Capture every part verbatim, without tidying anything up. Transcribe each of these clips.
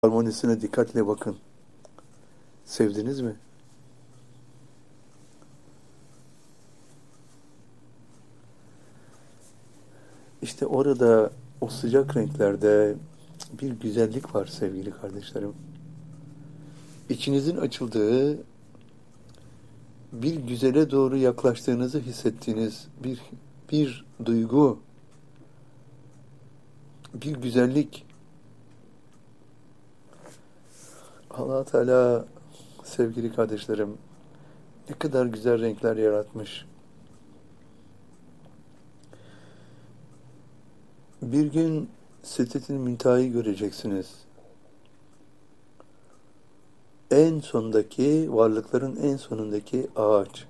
Harmonisine dikkatle bakın. Sevdiniz mi? İşte orada o sıcak renklerde bir güzellik var sevgili kardeşlerim. İçinizin açıldığı, bir güzele doğru yaklaştığınızı hissettiğiniz bir bir duygu, bir güzellik. Allah Teala sevgili kardeşlerim ne kadar güzel renkler yaratmış. Bir gün Sidretil Münteha'yı göreceksiniz. En sondaki, varlıkların en sonundaki ağaç.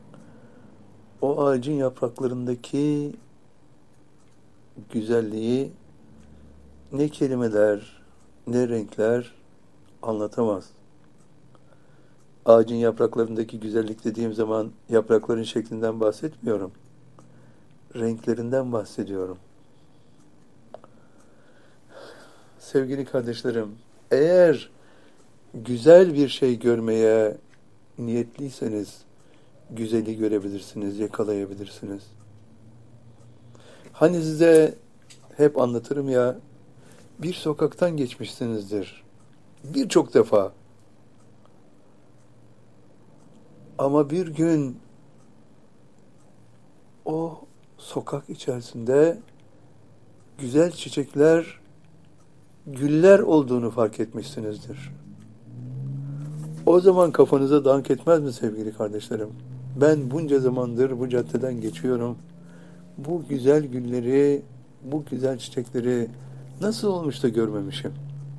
O ağacın yapraklarındaki güzelliği ne kelimeler, ne renkler anlatamaz. Ağacın yapraklarındaki güzellik dediğim zaman yaprakların şeklinden bahsetmiyorum. Renklerinden bahsediyorum. Sevgili kardeşlerim, eğer güzel bir şey görmeye niyetliyseniz güzeli görebilirsiniz, yakalayabilirsiniz. Hani size hep anlatırım ya, bir sokaktan geçmişsinizdir. Birçok defa. Ama bir gün o sokak içerisinde güzel çiçekler, güller olduğunu fark etmişsinizdir. O zaman kafanıza dank etmez mi sevgili kardeşlerim? Ben bunca zamandır bu caddeden geçiyorum. Bu güzel gülleri, bu güzel çiçekleri nasıl olmuş da görmemişim?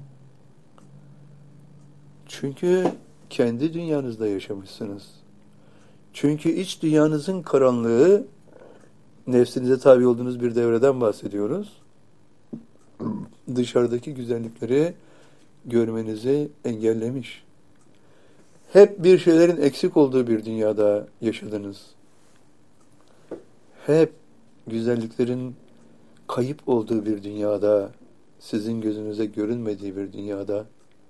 Çünkü kendi dünyanızda yaşamışsınız. Çünkü iç dünyanızın karanlığı, nefsinize tabi olduğunuz bir devreden bahsediyoruz. Dışarıdaki güzellikleri görmenizi engellemiş. Hep bir şeylerin eksik olduğu bir dünyada yaşadınız. Hep güzelliklerin kayıp olduğu bir dünyada, sizin gözünüze görünmediği bir dünyada.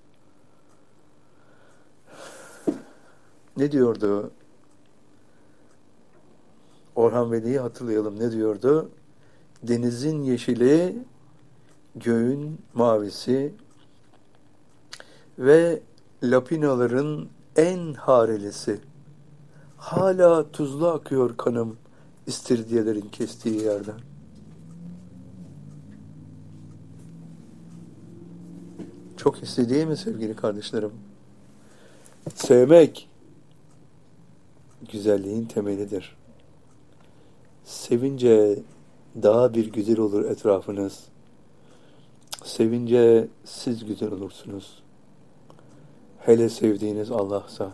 Ne diyordu? Orhan Veli'yi hatırlayalım. Ne diyordu? Denizin yeşili, göğün mavisi ve lapinaların en harelisi. Hala tuzlu akıyor kanım istiridiyelerin kestiği yerden. Çok hissi değil mi sevgili kardeşlerim? Sevmek güzelliğin temelidir. Sevince daha bir güzel olur etrafınız. Sevince siz güzel olursunuz. Hele sevdiğiniz Allah'sa.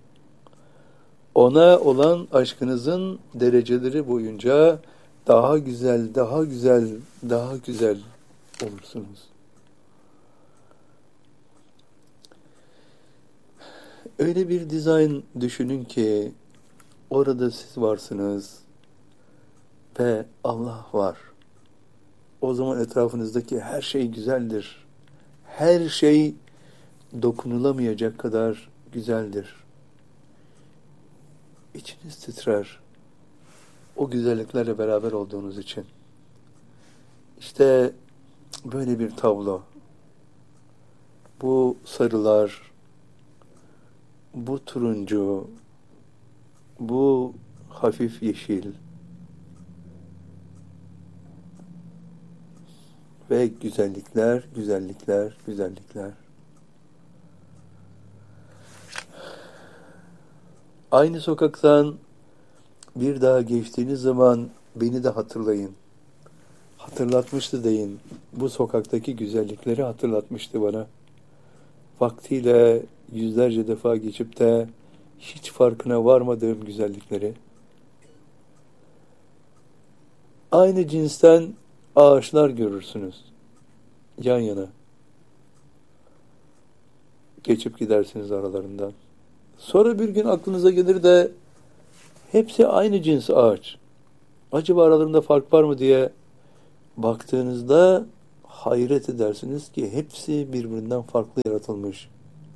Ona olan aşkınızın dereceleri boyunca daha güzel, daha güzel, daha güzel olursunuz. Öyle bir dizayn düşünün ki orada siz varsınız ve Allah var. O zaman etrafınızdaki her şey güzeldir. Her şey dokunulamayacak kadar güzeldir. İçiniz titrer. O güzelliklerle beraber olduğunuz için. İşte böyle bir tablo. Bu sarılar, bu turuncu, bu hafif yeşil ve güzellikler, güzellikler, güzellikler. Aynı sokaktan bir daha geçtiğiniz zaman beni de hatırlayın. Hatırlatmıştı deyin. Bu sokaktaki güzellikleri hatırlatmıştı bana. Vaktiyle yüzlerce defa geçip de hiç farkına varmadığım güzellikleri. Aynı cinsten ağaçlar görürsünüz. Yan yana. Geçip gidersiniz aralarından. Sonra bir gün aklınıza gelir de hepsi aynı cins ağaç. Acaba aralarında fark var mı diye baktığınızda hayret edersiniz ki hepsi birbirinden farklı yaratılmış.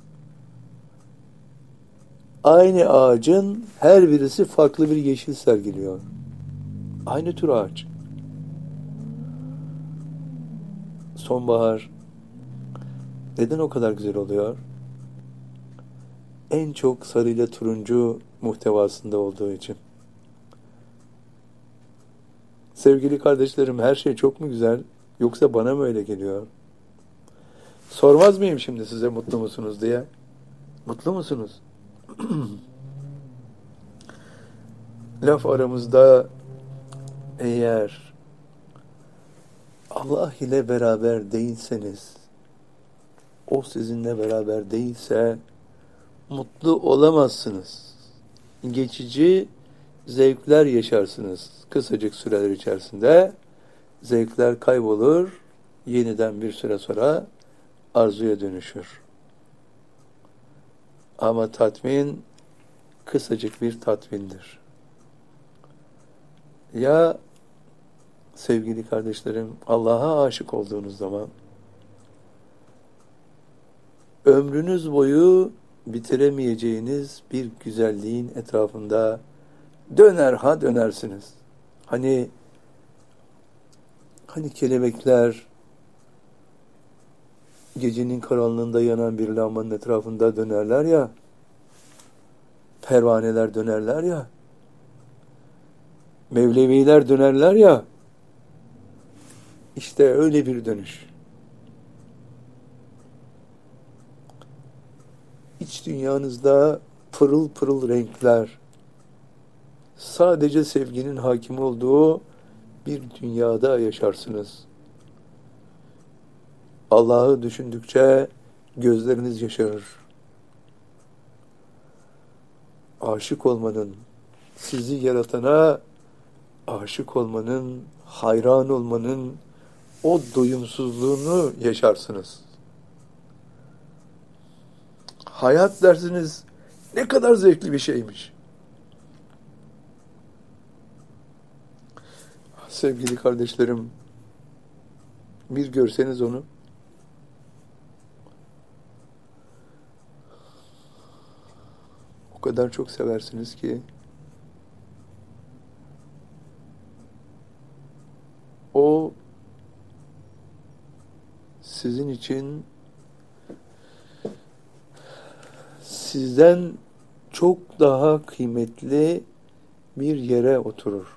Aynı ağacın her birisi farklı bir yeşil sergiliyor. Aynı tür ağaç. Sonbahar neden o kadar güzel oluyor? En çok sarı ile turuncu muhtevasında olduğu için. Sevgili kardeşlerim, her şey çok mu güzel? Yoksa bana mı öyle geliyor? Sormaz mıyım şimdi size mutlu musunuz diye? Mutlu musunuz? Laf aramızda, eğer Allah ile beraber değilseniz, o sizinle beraber değilse mutlu olamazsınız. Geçici zevkler yaşarsınız. Kısacık süreler içerisinde zevkler kaybolur, yeniden bir süre sonra arzuya dönüşür. Ama tatmin kısacık bir tatmindir. Ya sevgili kardeşlerim, Allah'a aşık olduğunuz zaman ömrünüz boyu bitiremeyeceğiniz bir güzelliğin etrafında döner ha dönersiniz. Hani hani kelebekler gecenin karanlığında yanan bir lambanın etrafında dönerler ya, pervaneler dönerler ya, Mevleviler dönerler ya, işte öyle bir dönüş. İç dünyanızda pırıl pırıl renkler, sadece sevginin hakim olduğu bir dünyada yaşarsınız. Allah'ı düşündükçe gözleriniz yaşarır. Aşık olmanın, sizi yaratana aşık olmanın, hayran olmanın o doyumsuzluğunu yaşarsınız. Hayat dersiniz, ne kadar zevkli bir şeymiş. Sevgili kardeşlerim, bir görseniz onu, o kadar çok seversiniz ki, o sizin için sizden çok daha kıymetli bir yere oturur.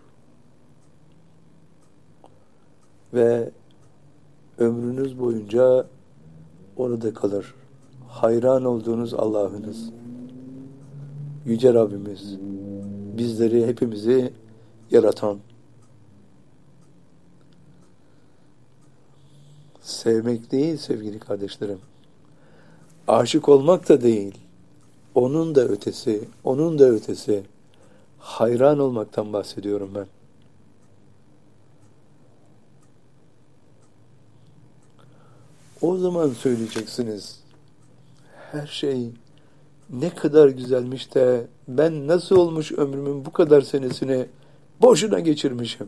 Ve ömrünüz boyunca orada kalır. Hayran olduğunuz Allah'ınız, Yüce Rabbimiz, bizleri, hepimizi yaratan, sevmek değil sevgili kardeşlerim, aşık olmak da değil, onun da ötesi, onun da ötesi, hayran olmaktan bahsediyorum ben. O zaman söyleyeceksiniz, her şey ne kadar güzelmiş de ben nasıl olmuş ömrümün bu kadar senesini boşuna geçirmişim.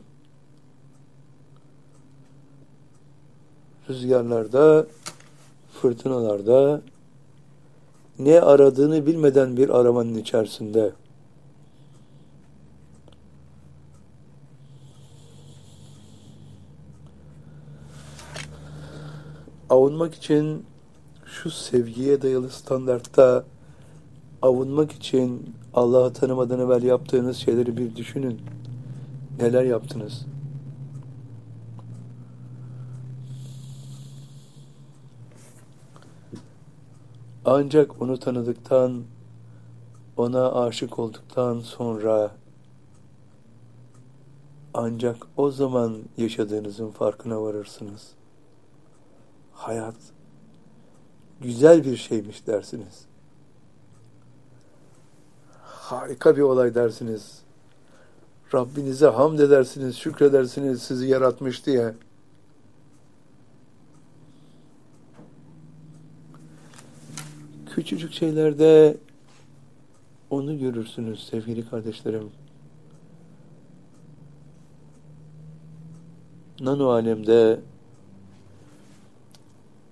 Rüzgarlarda, fırtınalarda, ne aradığını bilmeden bir aramanın içerisinde. Avunmak için şu sevgiye dayalı standartta avunmak için Allah'ı tanımadan evvel yaptığınız şeyleri bir düşünün. Neler yaptınız? Ancak onu tanıdıktan, ona aşık olduktan sonra ancak o zaman yaşadığınızın farkına varırsınız. Hayat güzel bir şeymiş dersiniz. Harika bir olay dersiniz. Rabbinize hamd edersiniz, şükredersiniz sizi yaratmış diye. Küçücük şeylerde onu görürsünüz sevgili kardeşlerim. Nano alemde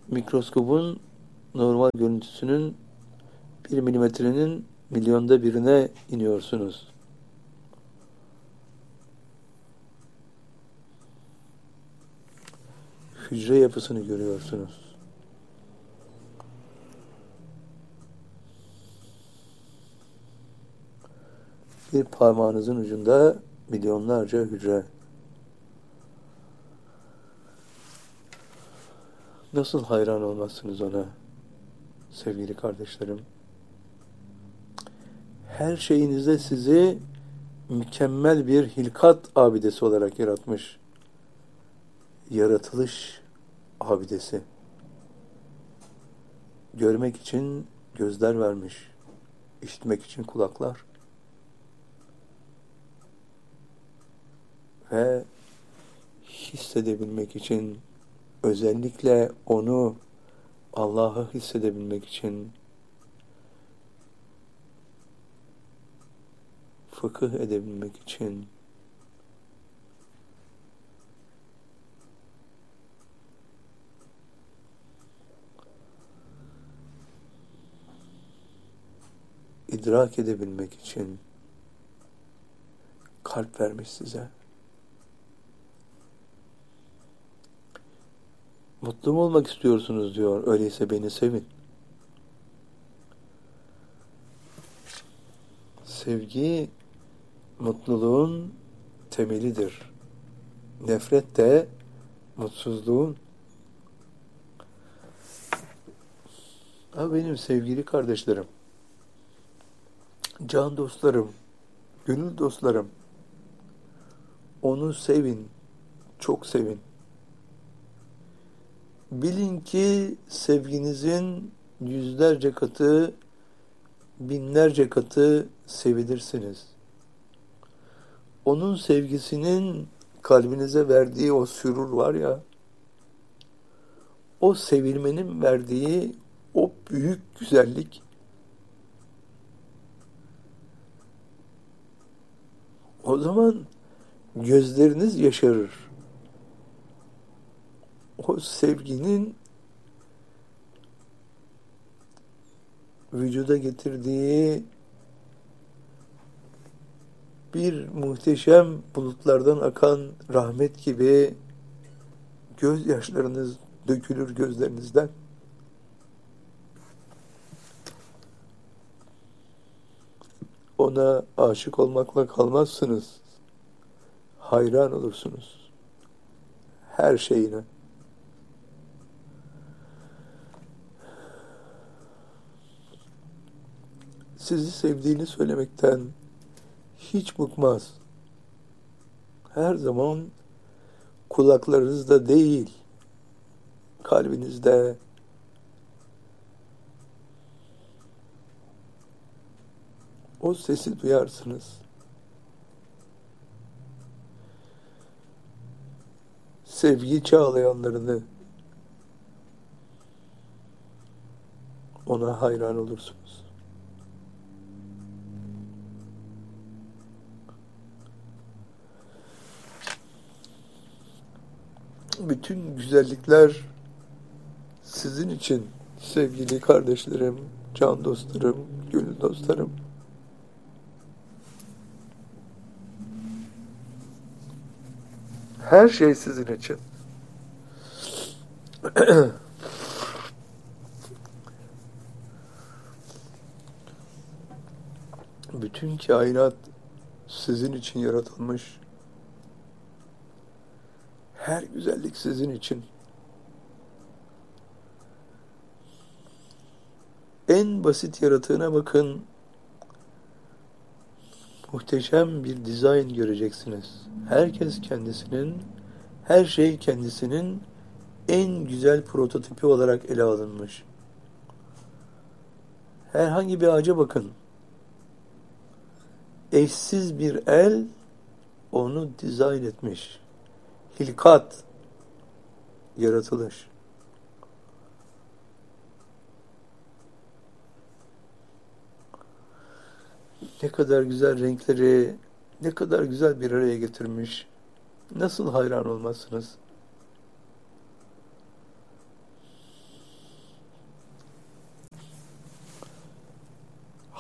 mikroskobun normal görüntüsünün bir milimetrenin milyonda birine iniyorsunuz. Hücre yapısını görüyorsunuz. Bir parmağınızın ucunda milyonlarca hücre. Nasıl hayran olmazsınız ona, sevgili kardeşlerim? Her şeyinizde sizi mükemmel bir hilkat abidesi olarak yaratmış. Yaratılış abidesi. Görmek için gözler vermiş. İşitmek için kulaklar. Ve hissedebilmek için, özellikle onu, Allah'ı hissedebilmek için, fıkıh edebilmek için, idrak edebilmek için kalp vermiş size. Mutlu mu olmak istiyorsunuz diyor. Öyleyse beni sevin. Sevgi mutluluğun temelidir. Nefret de mutsuzluğun. Ha benim sevgili kardeşlerim, can dostlarım, gönül dostlarım, onu sevin, çok sevin. Bilin ki sevginizin yüzlerce katı, binlerce katı sevilirsiniz. Onun sevgisinin kalbinize verdiği o sürur var ya, o sevilmenin verdiği o büyük güzellik, o zaman gözleriniz yaşarır. O sevginin vücuda getirdiği bir muhteşem bulutlardan akan rahmet gibi gözyaşlarınız dökülür gözlerinizden. Ona aşık olmakla kalmazsınız. Hayran olursunuz. Her şeyine. Sizi sevdiğini söylemekten hiç bıkmaz. Her zaman kulaklarınızda değil, kalbinizde, o sesi duyarsınız. Sevgi çağlayanlarını, ona hayran olursunuz. Bütün güzellikler sizin için sevgili kardeşlerim, can dostlarım, gönül dostlarım. Her şey sizin için. Bütün kainat sizin için yaratılmış. Her güzellik sizin için. En basit yaratığına bakın. Muhteşem bir dizayn göreceksiniz. Herkes kendisinin, her şey kendisinin en güzel prototipi olarak ele alınmış. Herhangi bir ağaca bakın. Eşsiz bir el onu dizayn etmiş. Hilkat, yaratılış. Ne kadar güzel renkleri, ne kadar güzel bir araya getirmiş. Nasıl hayran olmazsınız?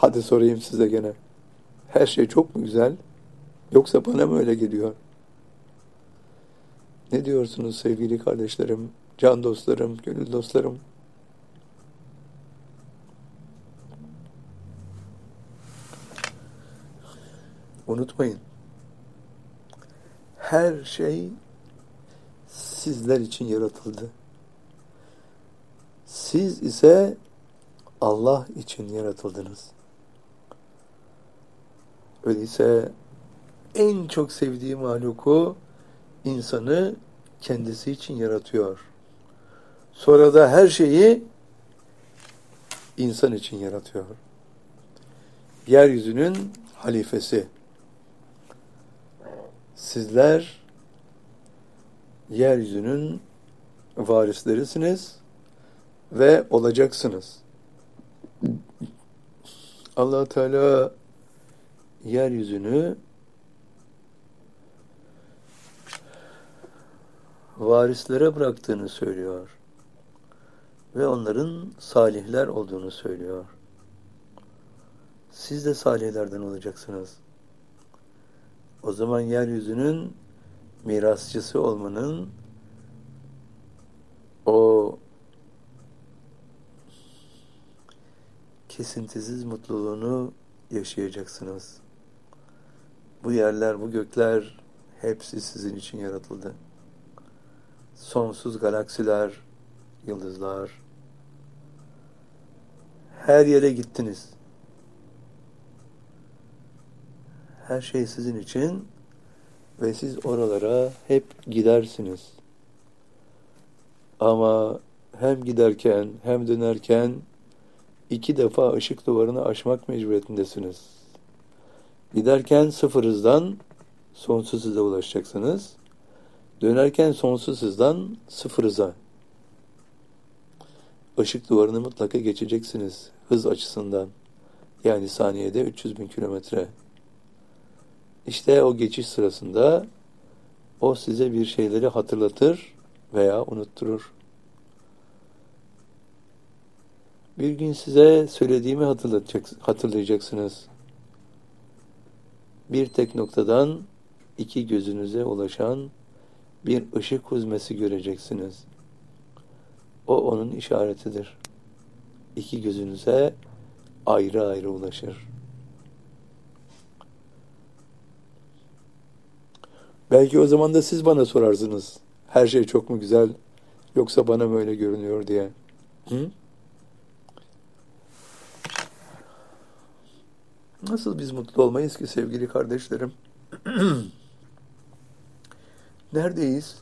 Hadi sorayım size gene. Her şey çok mu güzel? Yoksa bana mı öyle geliyor? Ne diyorsunuz sevgili kardeşlerim, can dostlarım, gönül dostlarım? Unutmayın. Her şey sizler için yaratıldı. Siz ise Allah için yaratıldınız. Öyleyse en çok sevdiği mahluku, insanı kendisi için yaratıyor. Sonra da her şeyi insan için yaratıyor. Yeryüzünün halifesi. Sizler yeryüzünün varislerisiniz ve olacaksınız. Allah Teala yeryüzünü varislere bıraktığını söylüyor ve onların salihler olduğunu söylüyor. Siz de salihlerden olacaksınız. O zaman yeryüzünün mirasçısı olmanın o kesintisiz mutluluğunu yaşayacaksınız. Bu yerler, bu gökler hepsi sizin için yaratıldı. Sonsuz galaksiler, yıldızlar. Her yere gittiniz. Her şey sizin için ve siz oralara hep gidersiniz. Ama hem giderken hem dönerken iki defa ışık duvarını aşmak mecburiyetindesiniz. Giderken sıfır hızdan sonsuz hıza ulaşacaksınız. Dönerken sonsuz hızdan sıfır hıza. Işık duvarını mutlaka geçeceksiniz hız açısından. Yani saniyede üç yüz bin kilometre. İşte o geçiş sırasında o size bir şeyleri hatırlatır veya unutturur. Bir gün size söylediğimi hatırlayacaksınız. Bir tek noktadan iki gözünüze ulaşan bir ışık huzmesi göreceksiniz. O onun işaretidir. İki gözünüze ayrı ayrı ulaşır. Belki o zaman da siz bana sorarsınız. Her şey çok mu güzel, yoksa bana mı öyle görünüyor diye. Hı? Nasıl biz mutlu olmayız ki sevgili kardeşlerim? Neredeyiz?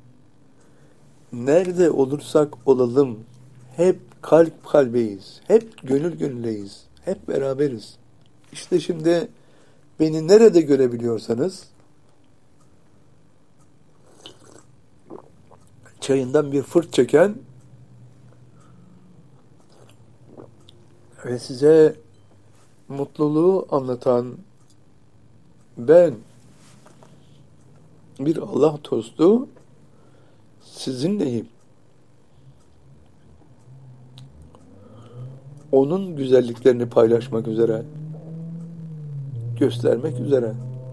Nerede olursak olalım, hep kalp kalbeyiz, hep gönül gönüleyiz, hep beraberiz. İşte şimdi beni nerede görebiliyorsanız, çayından bir fırt çeken ve size mutluluğu anlatan ben, bir Allah dostu sizinleyim. Onun güzelliklerini paylaşmak üzere, göstermek üzere,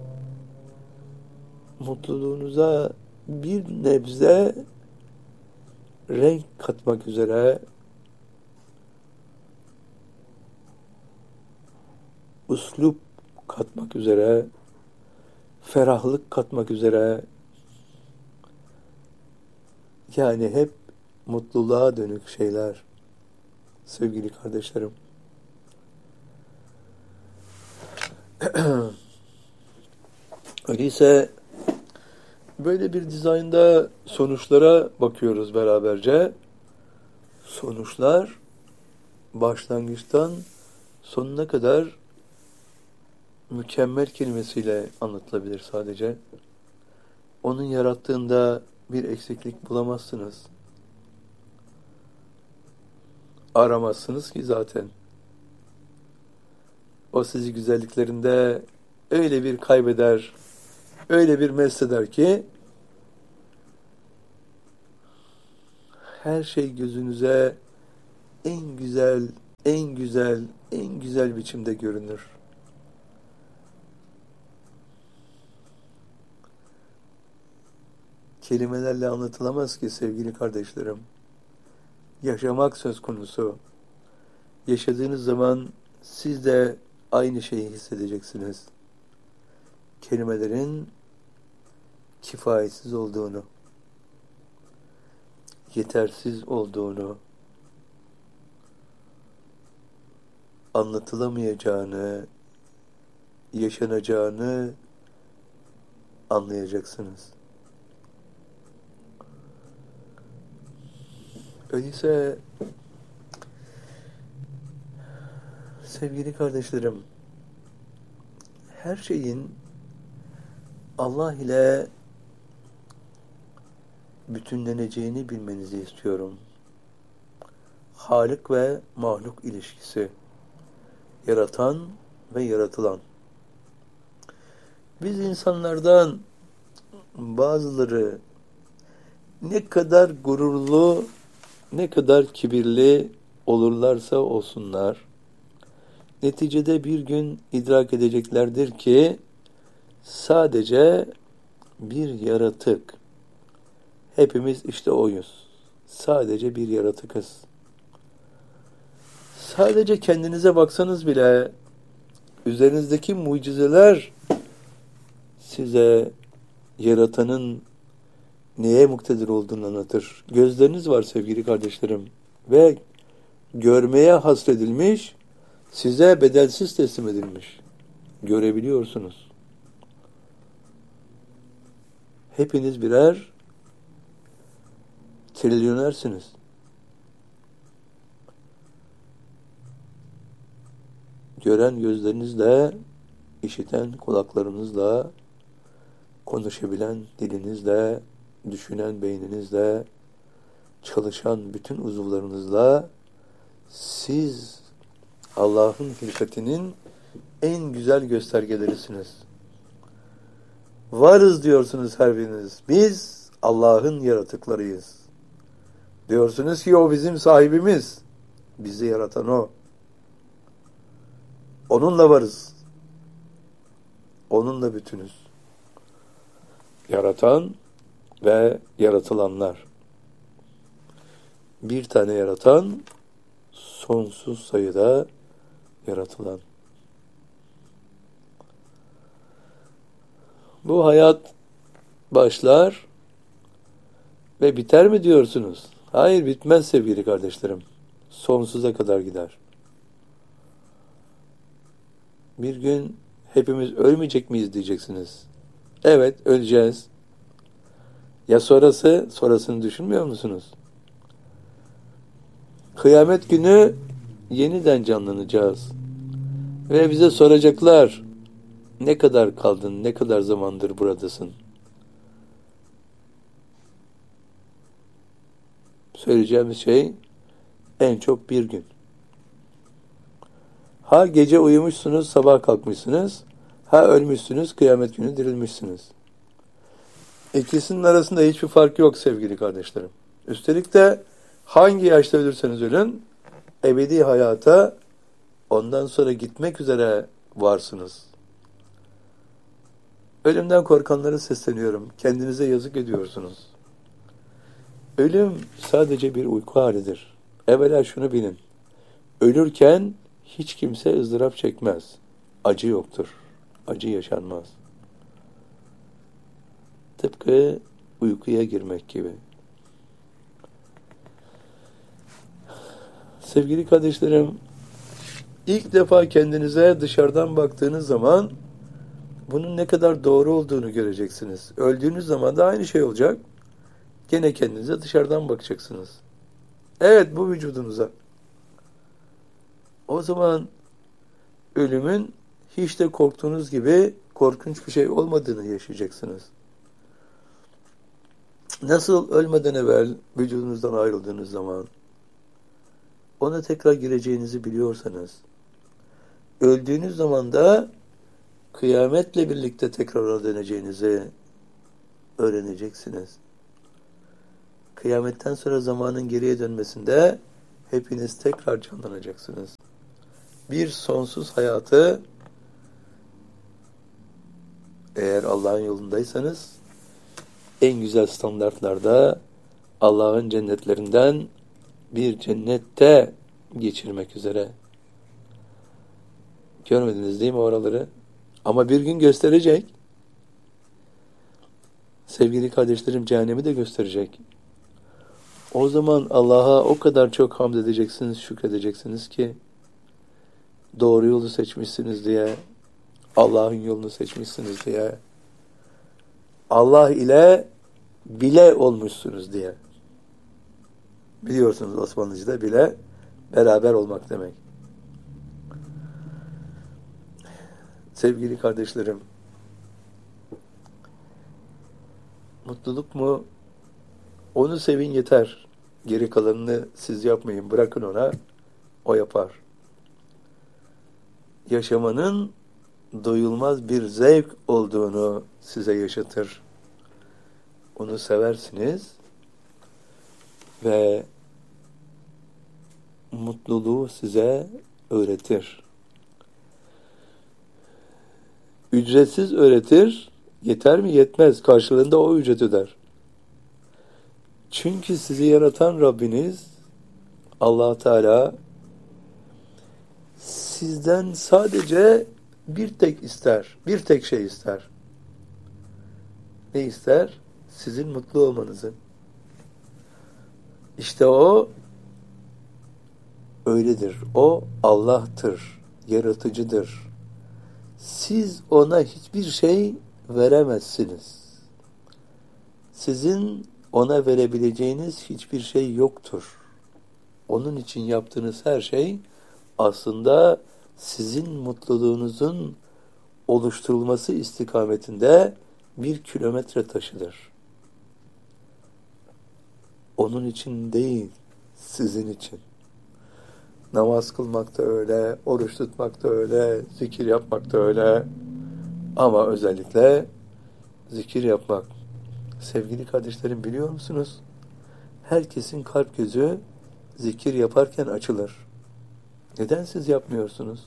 mutluluğunuza bir nebze renk katmak üzere, üslup katmak üzere, ferahlık katmak üzere, yani hep mutluluğa dönük şeyler sevgili kardeşlerim. Öyleyse böyle bir dizaynda sonuçlara bakıyoruz beraberce. Sonuçlar başlangıçtan sonuna kadar mükemmel kelimesiyle anlatılabilir sadece. Onun yarattığında bir eksiklik bulamazsınız. Aramazsınız ki zaten. O sizi güzelliklerinde öyle bir kaybeder, öyle bir mest ki her şey gözünüze en güzel, en güzel, en güzel biçimde görünür. Kelimelerle anlatılamaz ki sevgili kardeşlerim. Yaşamak söz konusu. Yaşadığınız zaman siz de aynı şeyi hissedeceksiniz. Kelimelerin kifayetsiz olduğunu, yetersiz olduğunu, anlatılamayacağını, yaşanacağını anlayacaksınız. Öyleyse sevgili kardeşlerim, her şeyin Allah ile bütünleneceğini bilmenizi istiyorum. Halik ve mahluk ilişkisi, yaratan ve yaratılan. Biz insanlardan bazıları ne kadar gururlu, ne kadar kibirli olurlarsa olsunlar, neticede bir gün idrak edeceklerdir ki sadece bir yaratık. Hepimiz işte oyuz. Sadece bir yaratıkız. Sadece kendinize baksanız bile üzerinizdeki mucizeler size yaratanın neye muktedir olduğunu anlatır. Gözleriniz var sevgili kardeşlerim ve görmeye hasredilmiş, size bedelsiz teslim edilmiş. Görebiliyorsunuz. Hepiniz birer trilyonersiniz. Gören gözlerinizle, işiten kulaklarınızla, konuşabilen dilinizle, düşünen beyninizle, çalışan bütün uzuvlarınızla siz Allah'ın hilkatinin en güzel göstergelerisiniz. Varız diyorsunuz her biriniz. Biz Allah'ın yaratıklarıyız. Diyorsunuz ki o bizim sahibimiz. Bizi yaratan o. Onunla varız. Onunla bütünüz. Yaratan ve yaratılanlar. Bir tane yaratan, sonsuz sayıda yaratılan. Bu hayat başlar ve biter mi diyorsunuz? Hayır, bitmez sevgili kardeşlerim. Sonsuza kadar gider. Bir gün hepimiz ölmeyecek miyiz diyeceksiniz. Evet, öleceğiz. Ya sonrası, sonrasını düşünmüyor musunuz? Kıyamet günü yeniden canlanacağız. Ve bize soracaklar, ne kadar kaldın, ne kadar zamandır buradasın? Söyleyeceğimiz şey, en çok bir gün. Ha gece uyumuşsunuz, sabah kalkmışsınız, ha ölmüşsünüz, kıyamet günü dirilmişsiniz. İkisinin arasında hiçbir fark yok sevgili kardeşlerim. Üstelik de hangi yaşta ölürseniz ölün, ebedi hayata ondan sonra gitmek üzere varsınız. Ölümden korkanlara sesleniyorum. Kendinize yazık ediyorsunuz. Ölüm sadece bir uyku halidir. Evvela şunu bilin. Ölürken hiç kimse ızdırap çekmez. Acı yoktur. Acı yaşanmaz. Tıpkı uykuya girmek gibi. Sevgili kardeşlerim, ilk defa kendinize dışarıdan baktığınız zaman bunun ne kadar doğru olduğunu göreceksiniz. Öldüğünüz zaman da aynı şey olacak. Gene kendinize dışarıdan bakacaksınız. Evet, bu vücudunuza. O zaman ölümün hiç de korktuğunuz gibi korkunç bir şey olmadığını yaşayacaksınız. Nasıl ölmeden evvel vücudunuzdan ayrıldığınız zaman ona tekrar gireceğinizi biliyorsanız, öldüğünüz zaman da kıyametle birlikte tekrar ona döneceğinizi öğreneceksiniz. Kıyametten sonra zamanın geriye dönmesinde hepiniz tekrar canlanacaksınız. Bir sonsuz hayatı eğer Allah'ın yolundaysanız en güzel standartlarda Allah'ın cennetlerinden bir cennette geçirmek üzere. Görmediniz değil mi oraları? Ama bir gün gösterecek. Sevgili kardeşlerim, cehennemi de gösterecek. O zaman Allah'a o kadar çok hamd edeceksiniz, şükredeceksiniz ki doğru yolu seçmişsiniz diye, Allah'ın yolunu seçmişsiniz diye, Allah ile bile olmuşsunuz diye. Biliyorsunuz Osmanlıca'da bile beraber olmak demek. Sevgili kardeşlerim, mutluluk mu? Onu sevin yeter. Geri kalanını siz yapmayın. Bırakın ona. O yapar. Yaşamanın doyulmaz bir zevk olduğunu size yaşatır. Onu seversiniz ve mutluluğu size öğretir. Ücretsiz öğretir. Yeter mi? Yetmez. Karşılığında o ücret öder. Çünkü sizi yaratan Rabbiniz Allah Teala sizden sadece bir tek ister. Bir tek şey ister. Ne ister? Sizin mutlu olmanızı. İşte o öyledir. O Allah'tır. Yaratıcıdır. Siz ona hiçbir şey veremezsiniz. Sizin ona verebileceğiniz hiçbir şey yoktur. Onun için yaptığınız her şey aslında sizin mutluluğunuzun oluşturulması istikametinde bir kilometre taşıdır. Onun için değil, sizin için. Namaz kılmak da öyle, oruç tutmak da öyle, zikir yapmak da öyle. Ama özellikle zikir yapmak. Sevgili kardeşlerim, biliyor musunuz? Herkesin kalp gözü zikir yaparken açılır. Neden siz yapmıyorsunuz?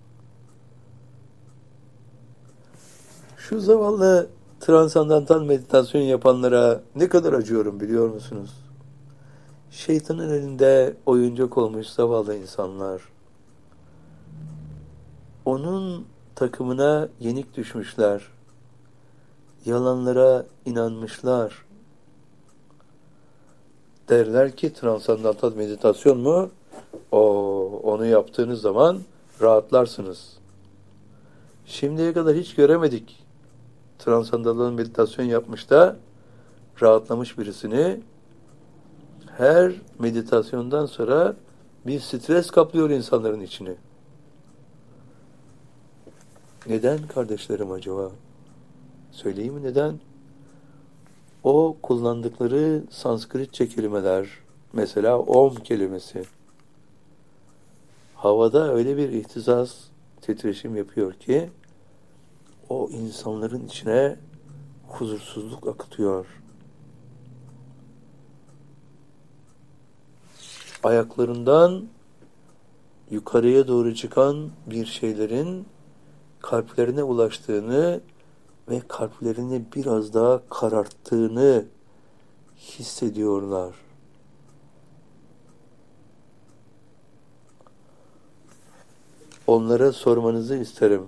Şu zavallı transandantal meditasyon yapanlara ne kadar acıyorum biliyor musunuz? Şeytanın elinde oyuncak olmuş zavallı insanlar. Onun takımına yenik düşmüşler. Yalanlara inanmışlar. Derler ki transandantal meditasyon mu? O, onu yaptığınız zaman rahatlarsınız. Şimdiye kadar hiç göremedik. Transandantal meditasyon yapmış da rahatlamış birisini. Her meditasyondan sonra bir stres kaplıyor insanların içini. Neden kardeşlerim acaba? Söyleyeyim mi neden? O kullandıkları Sanskritçe kelimeler, mesela Om kelimesi, havada öyle bir ihtisas, titreşim yapıyor ki, o insanların içine huzursuzluk akıtıyor. Ayaklarından yukarıya doğru çıkan bir şeylerin kalplerine ulaştığını ve kalplerini biraz daha kararttığını hissediyorlar. Onlara sormanızı isterim.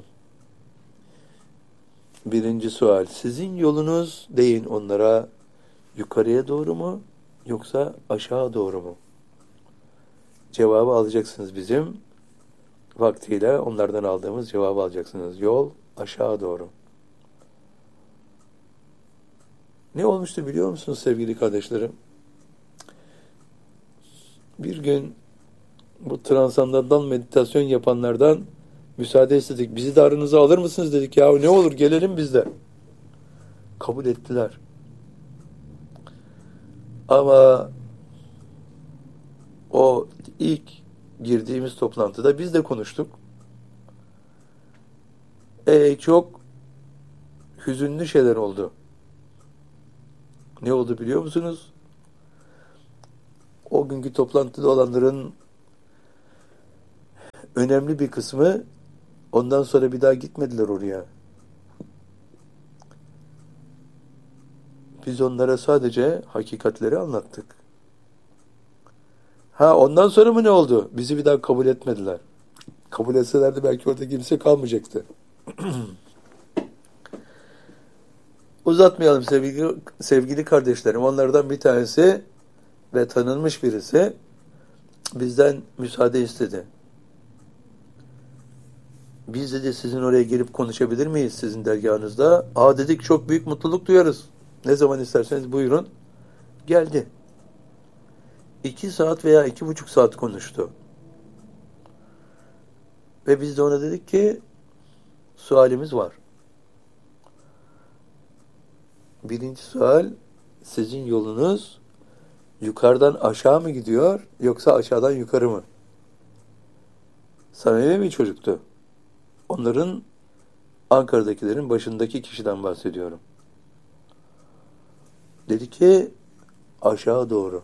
Birinci sual, sizin yolunuz deyin onlara, yukarıya doğru mu yoksa aşağı doğru mu? Cevabı alacaksınız bizim. Vaktiyle onlardan aldığımız cevabı alacaksınız. Yol aşağı doğru. Ne olmuştu biliyor musunuz sevgili kardeşlerim? Bir gün bu transandantal meditasyon yapanlardan müsaade istedik. Bizi de aranıza alır mısınız dedik. Ya ne olur gelelim biz de. Kabul ettiler. Ama o ilk girdiğimiz toplantıda biz de konuştuk. E, çok hüzünlü şeyler oldu. Ne oldu biliyor musunuz? o günkü toplantıda olanların önemli bir kısmı ondan sonra bir daha gitmediler oraya. Biz onlara sadece hakikatleri anlattık. Ha ondan sonra mı ne oldu? Bizi bir daha kabul etmediler. Kabul etselerdi belki orada kimse kalmayacaktı. Uzatmayalım sevgili, sevgili kardeşlerim. Onlardan bir tanesi ve tanınmış birisi bizden müsaade istedi. Biz dedi sizin oraya gelip konuşabilir miyiz sizin dergahınızda? Aa dedik çok büyük mutluluk duyarız. Ne zaman isterseniz buyurun. Geldi. İki saat veya iki buçuk saat konuştu. Ve biz de ona dedik ki sualimiz var. Birinci sual, sizin yolunuz yukarıdan aşağı mı gidiyor yoksa aşağıdan yukarı mı? Samimi bir çocuktu. Onların Ankara'dakilerin başındaki kişiden bahsediyorum. Dedi ki aşağı doğru.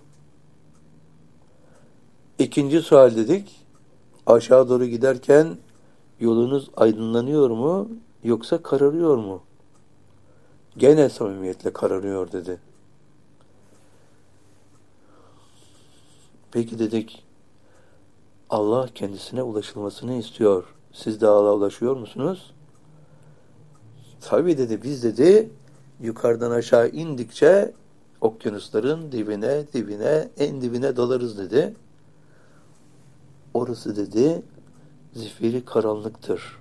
İkinci sual dedik. Aşağı doğru giderken yolunuz aydınlanıyor mu yoksa kararıyor mu? Gene samimiyetle kararıyor dedi. Peki dedik, Allah kendisine ulaşılmasını istiyor. Siz de Allah'a ulaşıyor musunuz? Tabii dedi, biz dedi yukarıdan aşağı indikçe okyanusların dibine, dibine, en dibine dalarız dedi. Orası dedi zifiri karanlıktır.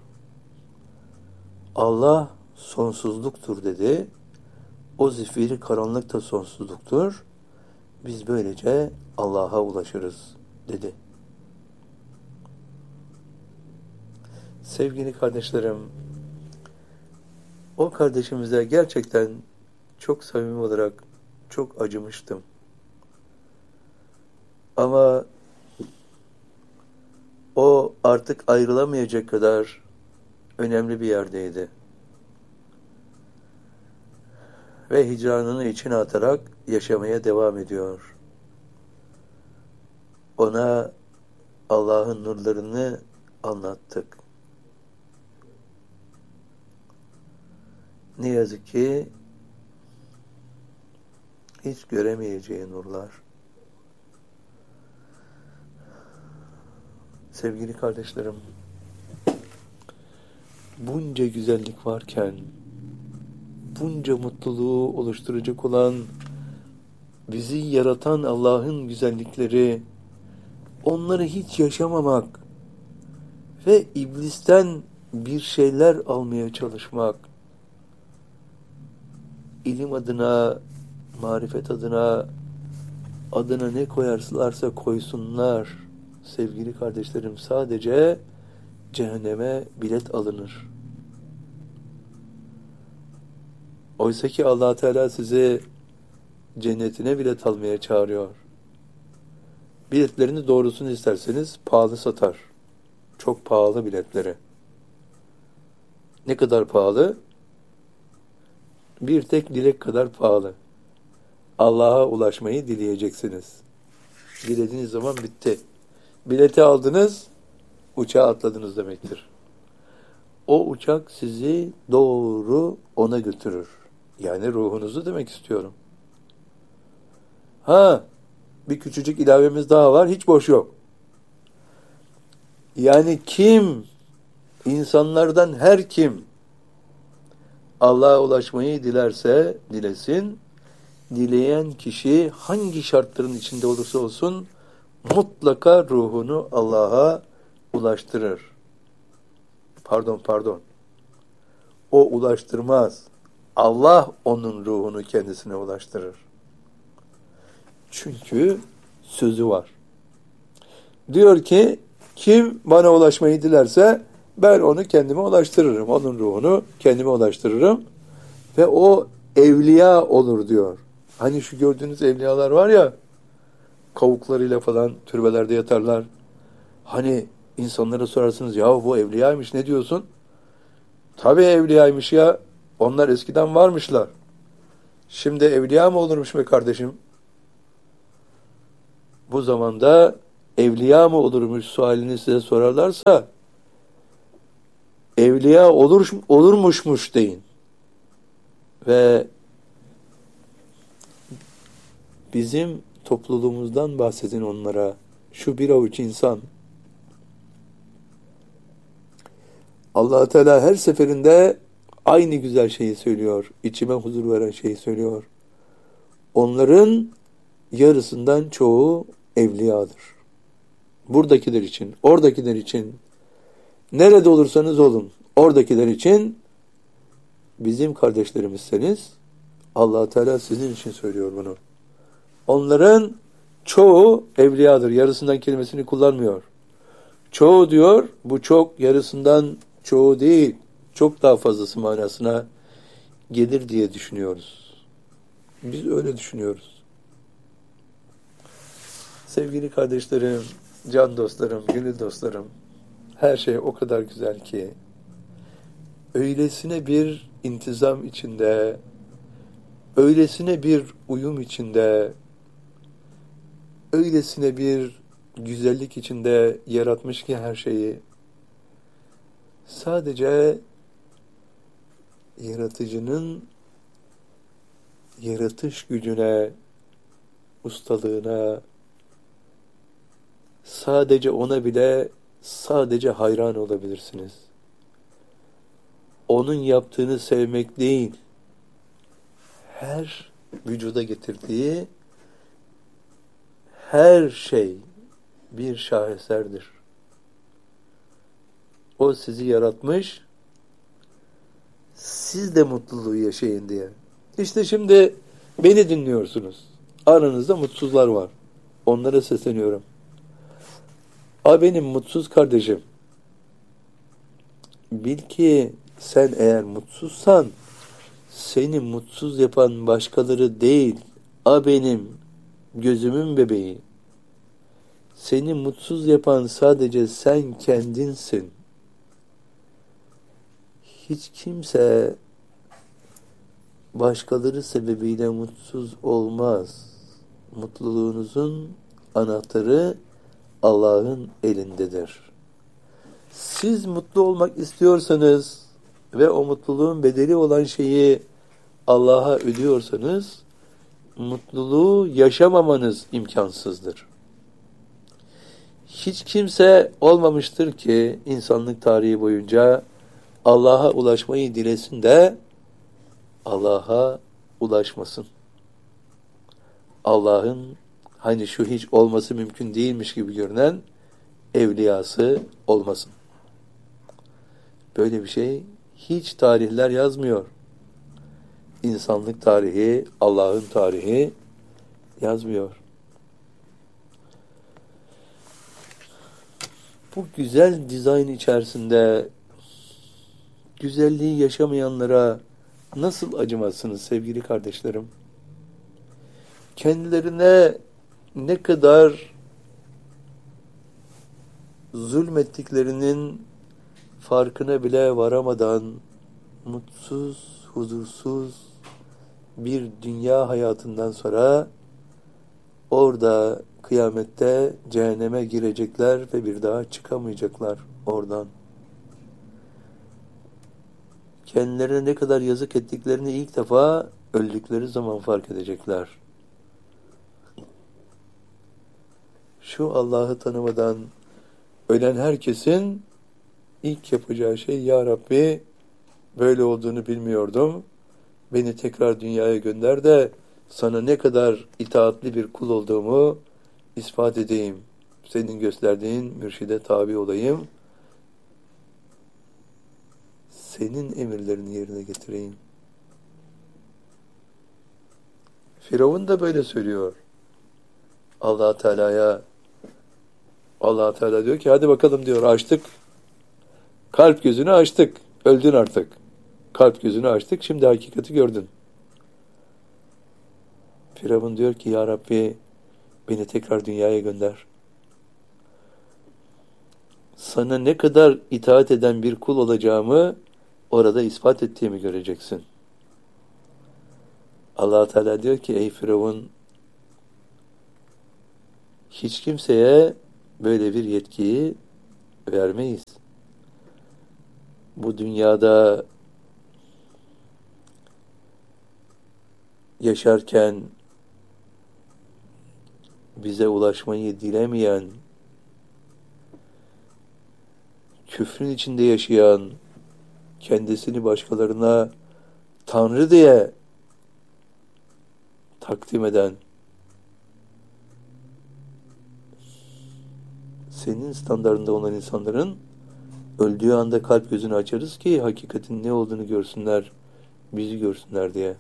Allah sonsuzluktur dedi. O zifiri karanlık da sonsuzluktur. Biz böylece Allah'a ulaşırız dedi. Sevgili kardeşlerim, o kardeşimize gerçekten çok samimi olarak çok acımıştım. Ama o artık ayrılamayacak kadar önemli bir yerdeydi. Ve hicranını içine atarak yaşamaya devam ediyor. Ona Allah'ın nurlarını anlattık. Ne yazık ki hiç göremeyeceği nurlar. Sevgili kardeşlerim, bunca güzellik varken, bunca mutluluğu oluşturacak olan, bizi yaratan Allah'ın güzellikleri, onları hiç yaşamamak ve iblisten bir şeyler almaya çalışmak, ilim adına, marifet adına, adına ne koyarlarsa koysunlar, sevgili kardeşlerim, sadece cehenneme bilet alınır. Oysa ki Allah Teala sizi cennetine bilet almaya çağırıyor. Biletlerini doğrusunu isterseniz pahalı satar. Çok pahalı biletleri. Ne kadar pahalı? Bir tek dilek kadar pahalı. Allah'a ulaşmayı dileyeceksiniz. Dilediğiniz zaman bitti. Bileti aldınız, uçağa atladınız demektir. O uçak sizi doğru ona götürür. Yani ruhunuzu demek istiyorum. Ha, bir küçücük ilavemiz daha var, hiç boş yok. Yani kim, insanlardan her kim Allah'a ulaşmayı dilerse dilesin, dileyen kişi hangi şartların içinde olursa olsun mutlaka ruhunu Allah'a ulaştırır. Pardon, pardon. O ulaştırmaz. Allah onun ruhunu kendisine ulaştırır. Çünkü sözü var. Diyor ki, kim bana ulaşmayı dilerse ben onu kendime ulaştırırım. Onun ruhunu kendime ulaştırırım. Ve o evliya olur diyor. Hani şu gördüğünüz evliyalar var ya, kavuklarıyla falan türbelerde yatarlar. Hani insanlara sorarsınız, ya bu evliyaymış, ne diyorsun? Tabii evliyaymış ya. Onlar eskiden varmışlar. Şimdi evliya mı olurmuş be kardeşim? bu zamanda evliya mı olurmuş sualini size sorarlarsa evliya olur, olurmuşmuş deyin. Ve bizim topluluğumuzdan bahsedin onlara. Şu bir avuç insan. Allah Teala her seferinde aynı güzel şeyi söylüyor. İçime huzur veren şeyi söylüyor. Onların yarısından çoğu evliyadır. Buradakiler için, oradakiler için, nerede olursanız olun, oradakiler için bizim kardeşlerimizseniz Allah Teala sizin için söylüyor bunu. Onların çoğu evliyadır. Yarısından kelimesini kullanmıyor. Çoğu diyor, bu çok yarısından çoğu değil, çok daha fazlası manasına gelir diye düşünüyoruz. Biz öyle düşünüyoruz. Sevgili kardeşlerim, can dostlarım, gönül dostlarım, her şey o kadar güzel ki, öylesine bir intizam içinde, öylesine bir uyum içinde, öylesine bir güzellik içinde yaratmış ki her şeyi, sadece yaratıcının yaratış gücüne, ustalığına, sadece ona bile sadece hayran olabilirsiniz. Onun yaptığını sevmek değil, her vücuda getirdiği her şey bir şaheserdir. O sizi yaratmış, siz de mutluluğu yaşayın diye. İşte şimdi beni dinliyorsunuz. Aranızda mutsuzlar var. Onlara sesleniyorum. A benim mutsuz kardeşim. Bil ki sen eğer mutsuzsan seni mutsuz yapan başkaları değil. A benim gözümün bebeği. Seni mutsuz yapan sadece sen kendinsin. Hiç kimse başkaları sebebiyle mutsuz olmaz. Mutluluğunuzun anahtarı Allah'ın elindedir. Siz mutlu olmak istiyorsanız ve o mutluluğun bedeli olan şeyi Allah'a ödüyorsanız, mutluluğu yaşamamanız imkansızdır. Hiç kimse olmamıştır ki insanlık tarihi boyunca Allah'a ulaşmayı dilesin de Allah'a ulaşmasın. Allah'ın hani şu hiç olması mümkün değilmiş gibi görünen evliyası olmasın. Böyle bir şey hiç tarihler yazmıyor. İnsanlık tarihi, Allah'ın tarihi yazmıyor. Bu güzel dizayn içerisinde güzelliği yaşamayanlara nasıl acımazsınız sevgili kardeşlerim? Kendilerine ne kadar zulmettiklerinin farkına bile varamadan mutsuz, huzursuz bir dünya hayatından sonra orada kıyamette cehenneme girecekler ve bir daha çıkamayacaklar oradan. Kendilerine ne kadar yazık ettiklerini ilk defa öldükleri zaman fark edecekler. Şu Allah'ı tanımadan ölen herkesin ilk yapacağı şey, Ya Rabbi böyle olduğunu bilmiyordum. Beni tekrar dünyaya gönder de sana ne kadar itaatli bir kul olduğumu ispat edeyim. Senin gösterdiğin mürşide tabi olayım. Senin emirlerini yerine getireyim. Firavun da böyle söylüyor. Allah Teala'ya Allah Teala diyor ki hadi bakalım diyor, açtık. Kalp gözünü açtık. Öldün artık. Kalp gözünü açtık. Şimdi hakikati gördün. Firavun diyor ki Ya Rabbi beni tekrar dünyaya gönder. Sana ne kadar itaat eden bir kul olacağımı orada ispat ettiğimi göreceksin. Allah Teala diyor ki ey Firavun, hiç kimseye böyle bir yetkiyi vermeyiz. Bu dünyada yaşarken bize ulaşmayı dilemeyen, küfrün içinde yaşayan, kendisini başkalarına Tanrı diye takdim eden, senin standartında olan insanların öldüğü anda kalp gözünü açarız ki hakikatin ne olduğunu görsünler, bizi görsünler diye.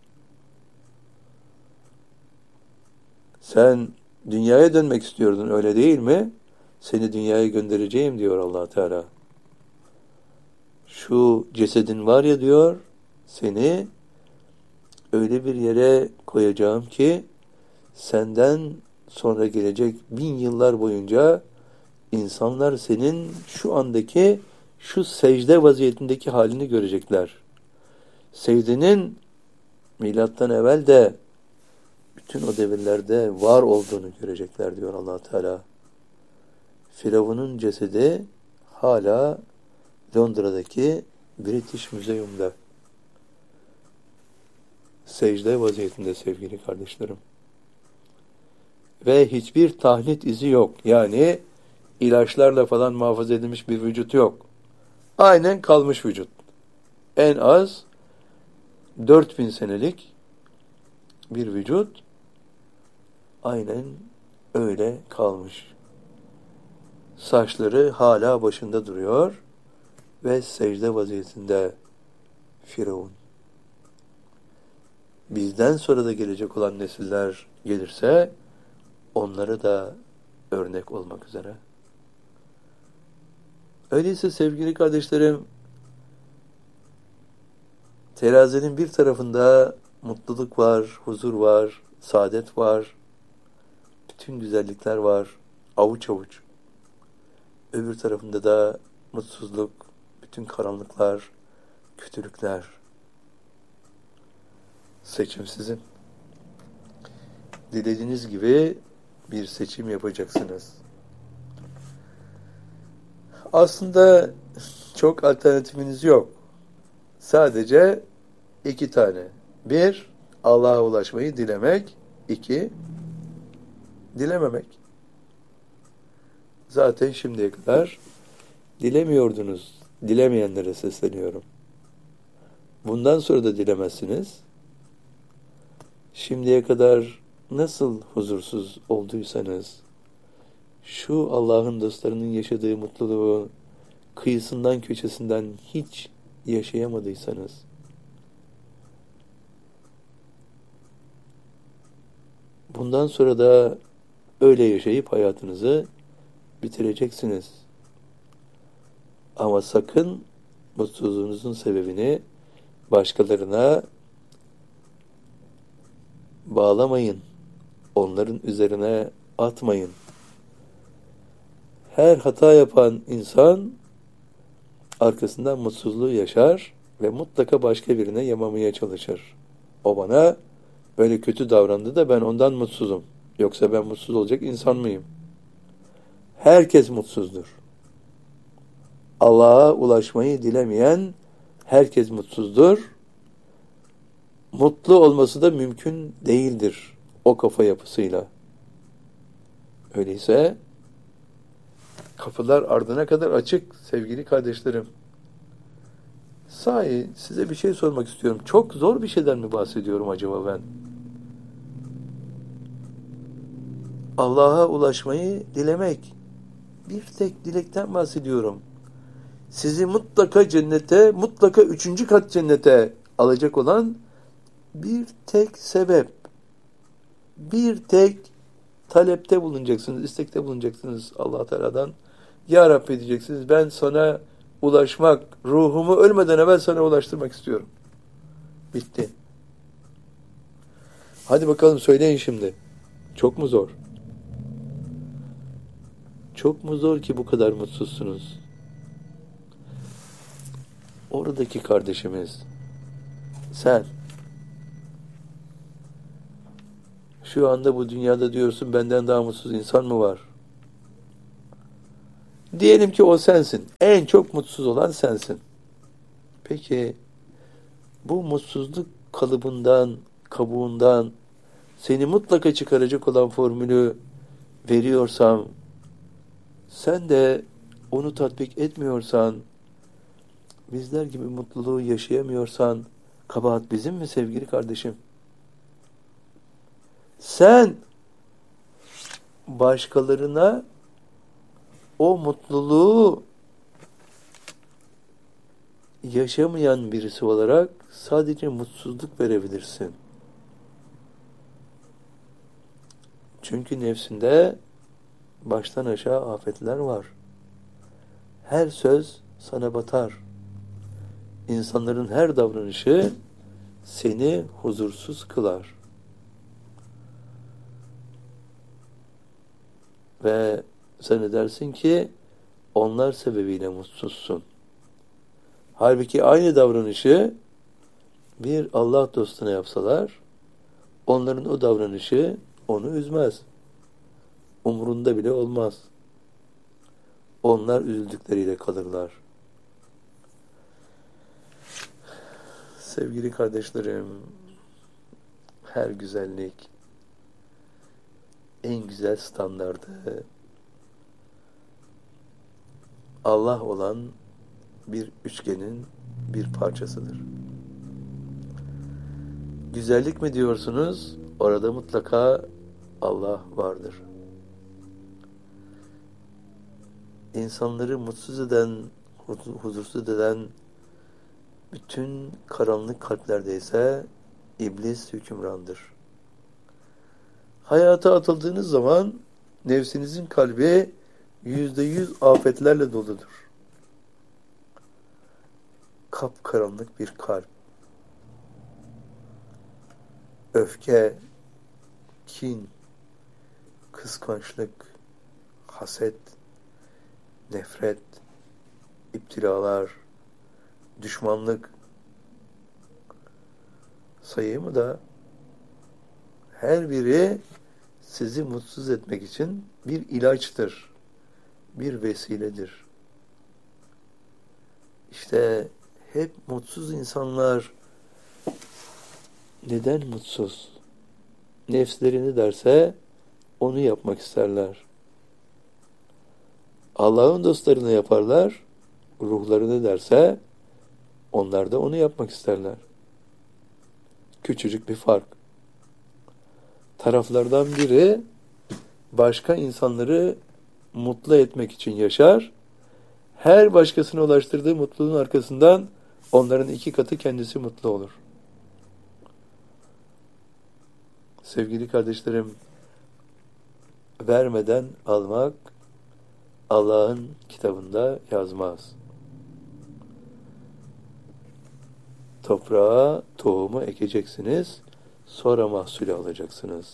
Sen dünyaya dönmek istiyordun, öyle değil mi? Seni dünyaya göndereceğim diyor Allah Teala. Şu cesedin var ya diyor, seni öyle bir yere koyacağım ki senden sonra gelecek bin yıllar boyunca insanlar senin şu andaki şu secde vaziyetindeki halini görecekler. Secdenin milattan evvel de bütün o devirlerde var olduğunu görecekler diyor Allah Teala. Firavun'un cesedi hala Londra'daki British Museum'da secde vaziyetinde sevgili kardeşlerim. Ve hiçbir tahnit izi yok. Yani ilaçlarla falan muhafaza edilmiş bir vücut yok. Aynen kalmış vücut. En az dört bin senelik bir vücut aynen öyle kalmış. Saçları hala başında duruyor ve secde vaziyetinde Firavun. Bizden sonra da gelecek olan nesiller gelirse onlara da örnek olmak üzere. Öyleyse sevgili kardeşlerim, terazinin bir tarafında mutluluk var, huzur var, saadet var, bütün güzellikler var, avuç avuç. Öbür tarafında da mutsuzluk, bütün karanlıklar, kötülükler. Seçim sizin. Dilediğiniz gibi bir seçim yapacaksınız. Aslında çok alternatifiniz yok. Sadece iki tane. Bir, Allah'a ulaşmayı dilemek. İki, dilememek. Zaten şimdiye kadar dilemiyordunuz. Dilemeyenlere sesleniyorum. Bundan sonra da dilemezsiniz. Şimdiye kadar nasıl huzursuz olduysanız, şu Allah'ın dostlarının yaşadığı mutluluğu kıyısından köşesinden hiç yaşayamadıysanız, bundan sonra da öyle yaşayıp hayatınızı bitireceksiniz. Ama sakın mutsuzluğunuzun sebebini başkalarına bağlamayın. Onların üzerine atmayın. Her hata yapan insan arkasından mutsuzluğu yaşar ve mutlaka başka birine yamamaya çalışır. O bana böyle kötü davrandı da ben ondan mutsuzum. Yoksa ben mutsuz olacak insan mıyım? Herkes mutsuzdur. Allah'a ulaşmayı dilemeyen herkes mutsuzdur. Mutlu olması da mümkün değildir o kafa yapısıyla. Öyleyse kapılar ardına kadar açık sevgili kardeşlerim. Sahi size bir şey sormak istiyorum. Çok zor bir şeyden mi bahsediyorum acaba ben? Allah'a ulaşmayı dilemek. Bir tek dilekten bahsediyorum. Sizi mutlaka cennete, mutlaka üçüncü kat cennete alacak olan bir tek sebep. Bir tek talepte bulunacaksınız, istekte bulunacaksınız Allah Teala'dan. Ya Rabbi diyeceksiniz, ben sana ulaşmak, ruhumu ölmeden evvel sana ulaştırmak istiyorum. Bitti. Hadi bakalım söyleyin şimdi. Çok mu zor? Çok mu zor ki bu kadar mutsuzsunuz? Oradaki kardeşimiz, sen Şu anda bu dünyada diyorsun benden daha mutsuz insan mı var? Diyelim ki o sensin. En çok mutsuz olan sensin. Peki bu mutsuzluk kalıbından, kabuğundan seni mutlaka çıkaracak olan formülü veriyorsam, sen de onu tatbik etmiyorsan, bizler gibi mutluluğu yaşayamıyorsan, kabahat bizim mi sevgili kardeşim? Sen başkalarına o mutluluğu yaşamayan birisi olarak sadece mutsuzluk verebilirsin. Çünkü nefsinde baştan aşağı afetler var. Her söz sana batar. İnsanların her davranışı seni huzursuz kılar. Ve sen dersin ki onlar sebebiyle mutsuzsun. Halbuki aynı davranışı bir Allah dostuna yapsalar, onların o davranışı onu üzmez. Umrunda bile olmaz. Onlar üzüldükleriyle kalırlar. Sevgili kardeşlerim, her güzellik en güzel standardı Allah olan bir üçgenin bir parçasıdır. Güzellik mi diyorsunuz? Orada mutlaka Allah vardır. İnsanları mutsuz eden, huzursuz eden bütün karanlık kalplerde ise iblis hükümrandır. Hayata atıldığınız zaman nefsinizin kalbi yüzde yüz afetlerle doludur. Kapkaranlık bir kalp. Öfke, kin, kıskançlık, haset, nefret, iptilalar, düşmanlık sayımı da her biri sizi mutsuz etmek için bir ilaçtır, bir vesiledir. İşte hep mutsuz insanlar neden mutsuz? Nefslerini derse onu yapmak isterler. Allah'ın dostlarını yaparlar, ruhlarını derse onlar da onu yapmak isterler. Küçücük bir fark. Taraflardan biri başka insanları mutlu etmek için yaşar. Her başkasına ulaştırdığı mutluluğun arkasından onların iki katı kendisi mutlu olur. Sevgili kardeşlerim, vermeden almak Allah'ın kitabında yazmaz. Toprağa tohumu ekeceksiniz, sonra mahsulü alacaksınız.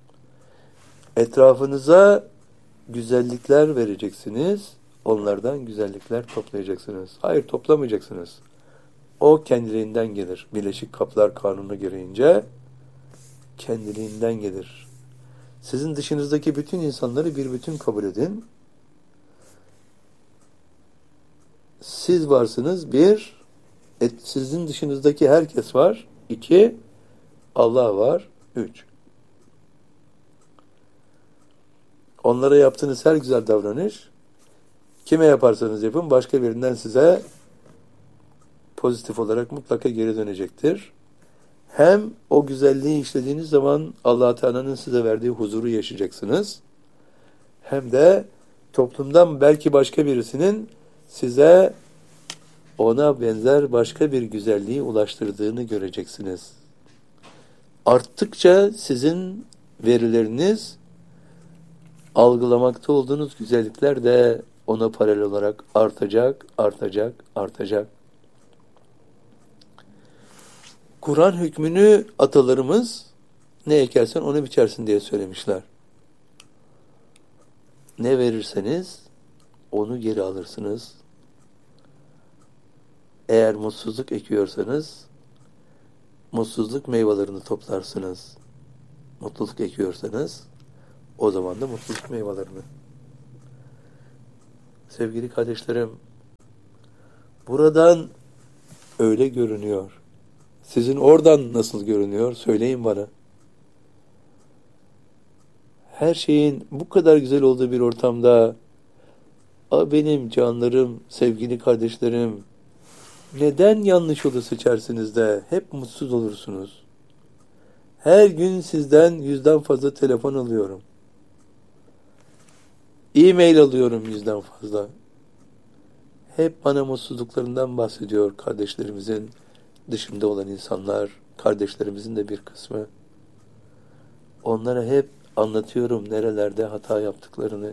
Etrafınıza güzellikler vereceksiniz, onlardan güzellikler toplayacaksınız. Hayır, toplamayacaksınız. O kendiliğinden gelir. Birleşik Kaplar Kanunu gereğince kendiliğinden gelir. Sizin dışınızdaki bütün insanları bir bütün kabul edin. Siz varsınız, bir, et, sizin dışınızdaki herkes var, iki, Allah var, üç. Onlara yaptığınız her güzel davranış, kime yaparsanız yapın, başka birinden size pozitif olarak mutlaka geri dönecektir. Hem o güzelliği işlediğiniz zaman Allah Teala'nın size verdiği huzuru yaşayacaksınız. Hem de toplumdan belki başka birisinin size ona benzer başka bir güzelliği ulaştırdığını göreceksiniz. Arttıkça sizin verileriniz, algılamakta olduğunuz güzellikler de ona paralel olarak artacak, artacak, artacak. Kur'an hükmünü atalarımız ne ekersen onu biçersin diye söylemişler. Ne verirseniz onu geri alırsınız. Eğer mutsuzluk ekiyorsanız mutsuzluk meyvelerini toplarsınız. mutluluk ekiyorsanız o zaman da mutluluk meyvelerini. Sevgili kardeşlerim, buradan öyle görünüyor. Sizin oradan nasıl görünüyor? Söyleyin bana. Her şeyin bu kadar güzel olduğu bir ortamda "A benim canlarım, sevgili kardeşlerim, neden yanlış yolu seçersiniz de hep mutsuz olursunuz? Her gün sizden yüzden fazla telefon alıyorum. E-mail alıyorum yüzden fazla. Hep bana mutsuzluklarından bahsediyor kardeşlerimizin dışında olan insanlar, kardeşlerimizin de bir kısmı. Onlara hep anlatıyorum nerelerde hata yaptıklarını.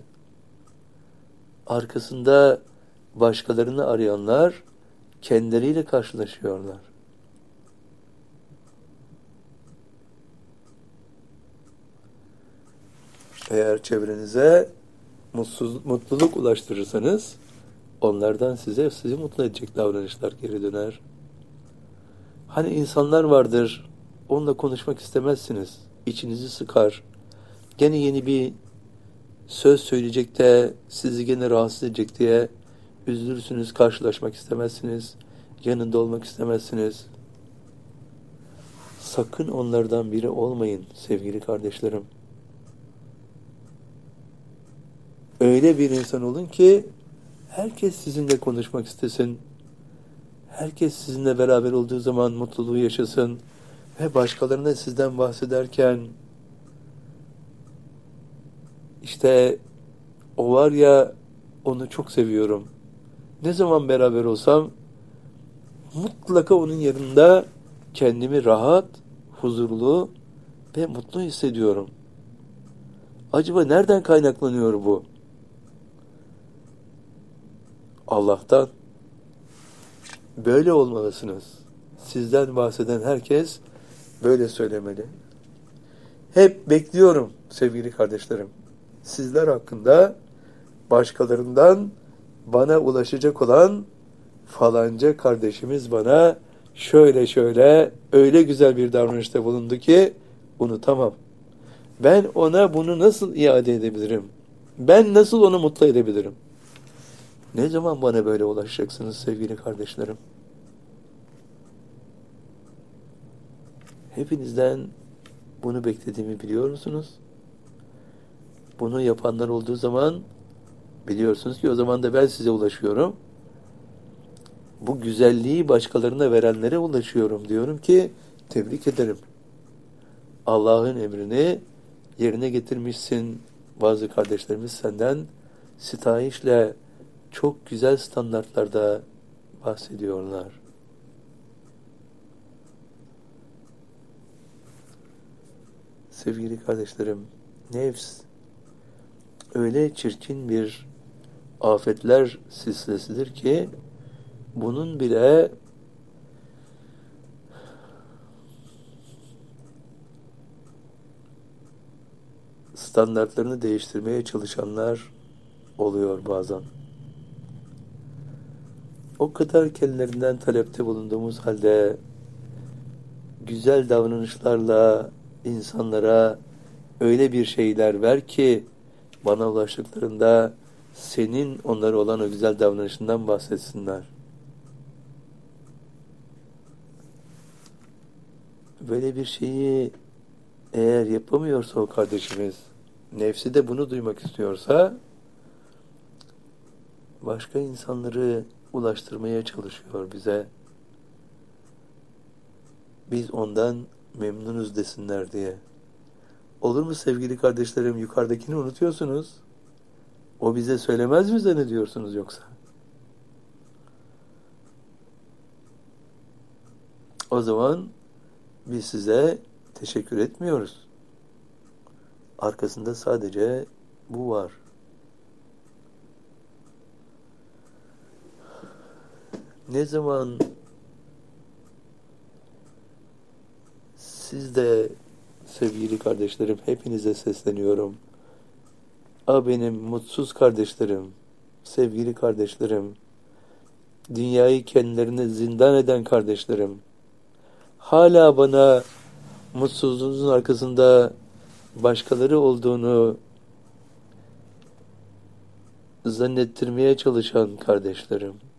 Arkasında başkalarını arayanlar kendileriyle karşılaşıyorlar. Eğer çevrenize mutsuz, mutluluk ulaştırırsanız onlardan size sizi mutlu edecek davranışlar geri döner. Hani insanlar vardır, onunla konuşmak istemezsiniz, içinizi sıkar. Gene yeni bir söz söyleyecek de sizi gene rahatsız edecek diye üzülürsünüz, karşılaşmak istemezsiniz, yanında olmak istemezsiniz. Sakın onlardan biri olmayın sevgili kardeşlerim. Öyle bir insan olun ki herkes sizinle konuşmak istesin. Herkes sizinle beraber olduğu zaman mutluluğu yaşasın. Ve başkalarına sizden bahsederken işte o var ya, onu çok seviyorum. Ne zaman beraber olsam mutlaka onun yanında kendimi rahat, huzurlu ve mutlu hissediyorum. Acaba nereden kaynaklanıyor bu? Allah'tan. Böyle olmalısınız. Sizden bahseden herkes böyle söylemeli. Hep bekliyorum sevgili kardeşlerim. Sizler hakkında başkalarından bana ulaşacak olan falanca kardeşimiz bana şöyle şöyle öyle güzel bir davranışta bulundu ki unutamam. Ben ona bunu nasıl iade edebilirim? Ben nasıl onu mutlu edebilirim? Ne zaman bana böyle ulaşacaksınız sevgili kardeşlerim? Hepinizden bunu beklediğimi biliyor musunuz? Bunu yapanlar olduğu zaman biliyorsunuz ki o zaman da ben size ulaşıyorum. Bu güzelliği başkalarına verenlere ulaşıyorum. Diyorum ki tebrik ederim. Allah'ın emrini yerine getirmişsin. Bazı kardeşlerimiz senden sitayişle çok güzel standartlarda bahsediyorlar. Sevgili kardeşlerim, nefs öyle çirkin bir afetler silsilesidir ki bunun bile standartlarını değiştirmeye çalışanlar oluyor bazen. O kadar kendilerinden talepte bulunduğumuz halde güzel davranışlarla insanlara öyle bir şeyler ver ki bana ulaştıklarında senin onlara olan o güzel davranışından bahsetsinler. Böyle bir şeyi eğer yapamıyorsa o kardeşimiz, nefsi de bunu duymak istiyorsa başka insanları ulaştırmaya çalışıyor bize. Biz ondan memnunuz desinler diye. Olur mu sevgili kardeşlerim? Yukarıdakini unutuyorsunuz. O bize söylemez mi zannediyorsunuz yoksa? O zaman biz size teşekkür etmiyoruz. Arkasında sadece bu var. Ne zaman siz de sevgili kardeşlerim, hepinize sesleniyorum. A benim mutsuz kardeşlerim, sevgili kardeşlerim, dünyayı kendilerine zindan eden kardeşlerim, hala bana mutsuzluğunuzun arkasında başkaları olduğunu zannettirmeye çalışan kardeşlerim,